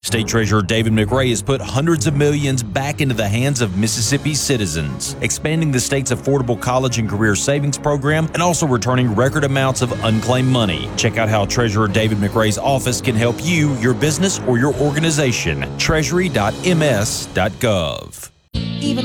State Treasurer David McRae has put hundreds of millions back into the hands of Mississippi citizens, expanding the state's affordable college and career savings program and also returning record amounts of unclaimed money. Check out how Treasurer David McRae's office can help you, your business, or your organization. Treasury.ms.gov. Even